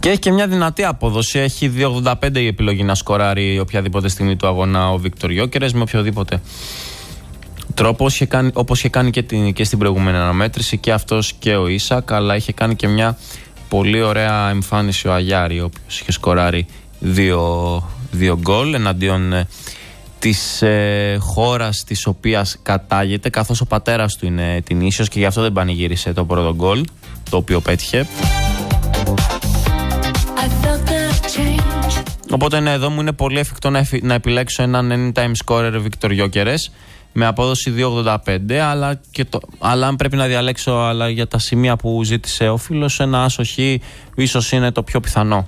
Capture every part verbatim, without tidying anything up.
Και έχει και μια δυνατή απόδοση. Έχει δύο ογδόντα πέντε η επιλογή να σκοράρει οποιαδήποτε στιγμή του αγώνα ο Βίκτορ Γιόκερες με οποιοδήποτε τρόπο, όπως είχε κάνει, όπως είχε κάνει και, την, και στην προηγούμενη αναμέτρηση και αυτός και ο Ίσακ, αλλά είχε κάνει και μια πολύ ωραία εμφάνιση ο Αγιάρη, ο οποίος είχε σκοράρει δύο, δύο γκολ εναντίον ε, της ε, χώρας της οποίας κατάγεται, καθώς ο πατέρας του είναι την Ίσιος και γι' αυτό δεν πανηγύρισε το πρώτο γκολ το οποίο πέτυχε. Οπότε ναι, εδώ μου είναι πολύ εφικτό να, εφι, να επιλέξω έναν anytime scorer Βίκτορ Γιόκερες με απόδοση δύο ογδόντα πέντε, αλλά, και το, αλλά αν πρέπει να διαλέξω αλλά για τα σημεία που ζήτησε ο φίλος, ένα άσο χ ίσως είναι το πιο πιθανό.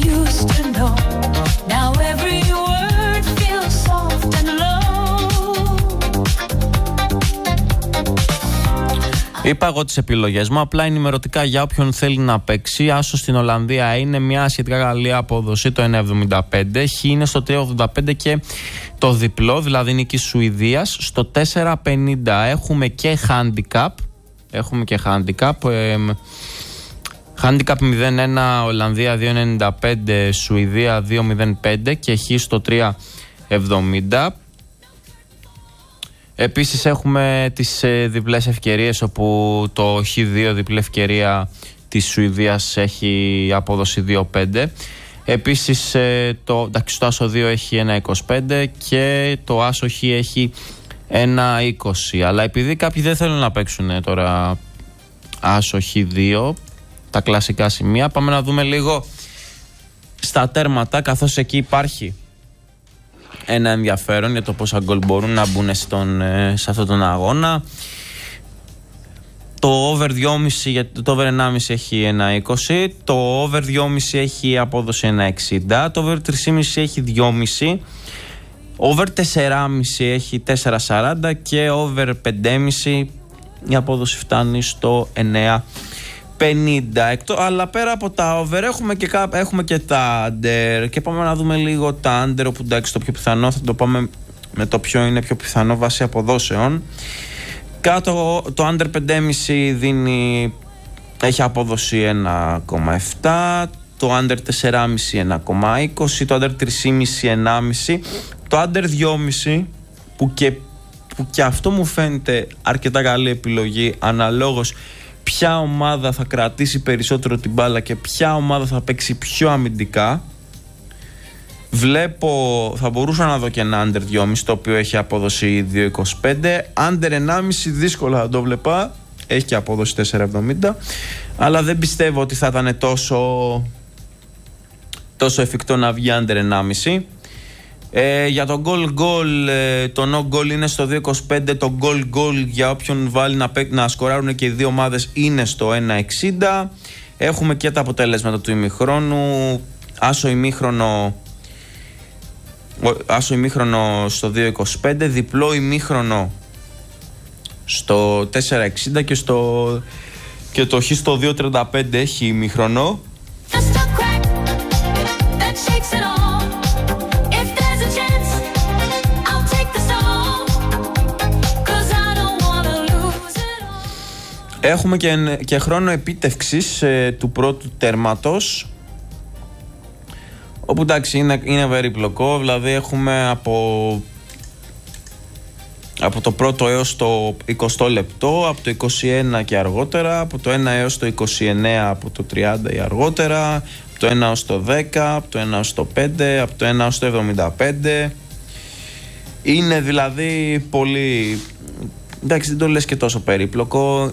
Είπα εγώ τις επιλογές μου, απλά ενημερωτικά για όποιον θέλει να παίξει. Άσο στην Ολλανδία είναι μια σχετικά καλή απόδοση, το ένα εβδομήντα πέντε. Χ είναι στο τρία ογδόντα πέντε και το διπλό, δηλαδή νίκη Σουηδίας, στο τέσσερα πενήντα. Έχουμε και handicap. Έχουμε και handicap. Ε, handicap μηδέν ένα, Ολλανδία δύο ενενήντα πέντε, Σουηδία δύο μηδέν πέντε και χ στο τρία εβδομήντα. Επίσης έχουμε τις ε, διπλές ευκαιρίες, όπου το χ δύο διπλή ευκαιρία της Σουηδίας έχει απόδοση δύο πέντε. Επίσης ε, το, το άσο δύο έχει ένα είκοσι πέντε και το άσο χ έχει ένα είκοσι. Αλλά επειδή κάποιοι δεν θέλουν να παίξουν τώρα άσο χ δύο, τα κλασικά σημεία, πάμε να δούμε λίγο στα τέρματα, καθώς εκεί υπάρχει ένα ενδιαφέρον για το πόσα γκολ μπορούν να μπουν στον, σε αυτόν τον αγώνα. Το over δυόμισι, το over ενάμισι έχει ένα είκοσι, το over δυόμισι έχει απόδοση ένα εξήντα, το over τρία κόμμα πέντε έχει δυόμισι, over τέσσερα κόμμα πέντε έχει τέσσερα σαράντα και over πέντε κόμμα πέντε η απόδοση φτάνει στο εννέα πενήντα. Εκτό, αλλά πέρα από τα over έχουμε και, έχουμε και τα under και πάμε να δούμε λίγο τα under, όπου εντάξει το πιο πιθανό θα το πάμε με το ποιο είναι πιο πιθανό βάσει αποδόσεων. Κάτω το under πέντε κόμμα πέντε δίνει, έχει απόδοση ένα κόμμα επτά, το under τέσσερα κόμμα πέντε ένα κόμμα είκοσι, το under τρία κόμμα πέντε ένα κόμμα πέντε, το under δυόμισι που και, που και αυτό μου φαίνεται αρκετά καλή επιλογή αναλόγως ποια ομάδα θα κρατήσει περισσότερο την μπάλα και ποια ομάδα θα παίξει πιο αμυντικά. Βλέπω, θα μπορούσα να δω και ένα under δυόμισι, το οποίο έχει απόδοση δύο είκοσι πέντε. Under ενάμισι δύσκολα θα το βλέπα, έχει και απόδοση τέσσερα εβδομήντα, αλλά δεν πιστεύω ότι θα ήταν τόσο, τόσο εφικτό να βγει under ενάμισι. Ε, για το goal goal, ε, το no goal είναι στο δύο είκοσι πέντε, το goal goal για όποιον βάλει να, να σκοράρουν και οι δύο ομάδες είναι στο ένα εξήντα. Έχουμε και τα αποτέλεσματα του ημιχρόνου. Άσο ημίχρονο, άσο ημίχρονο στο δύο είκοσι πέντε, διπλό ημίχρονο στο τέσσερα εξήντα και, στο, και το χ στο δύο τριάντα πέντε έχει ημίχρονο. Έχουμε και, και χρόνο επίτευξης ε, του πρώτου τέρματος, όπου εντάξει είναι, είναι περίπλοκο, δηλαδή έχουμε από, από το πρώτο έως το εικοστό λεπτό, από το είκοσι ένα και αργότερα, από το ένα έως το είκοσι εννέα, από το τριάντα ή αργότερα, από το ένα έως το δέκα, από το ένα έως το πέντε, από το ένα έως το εβδομήντα πέντε. Είναι δηλαδή πολύ, εντάξει δεν το λες και τόσο περίπλοκο.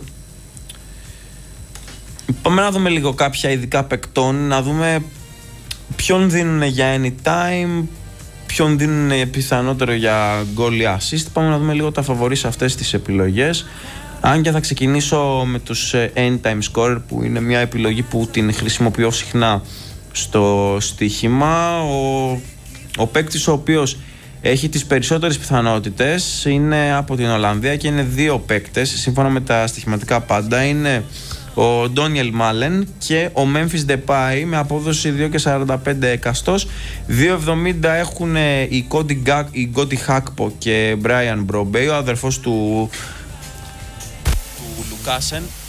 Πάμε να δούμε λίγο κάποια ειδικά παικτών, να δούμε ποιον δίνουν για anytime, ποιον δίνουν πιθανότερο για goal ή assist. Πάμε να δούμε λίγο τα φαβορί σε αυτές τις επιλογές. Αν και θα ξεκινήσω με τους anytime scorer, που είναι μια επιλογή που την χρησιμοποιώ συχνά στο στοίχημα. Ο, ο παίκτης ο οποίος έχει τις περισσότερες πιθανότητες είναι από την Ολλανδία και είναι δύο παίκτες σύμφωνα με τα στοιχηματικά πάντα. Είναι ο Ντόνιελ Μάλεν και ο Memphis Depay με απόδοση δύο σαράντα πέντε εκαστός. δύο εβδομήντα έχουν η Cody Gak, η Cody Gakpo και Brian Brobey, ο αδερφός του, του Λουκάσεν.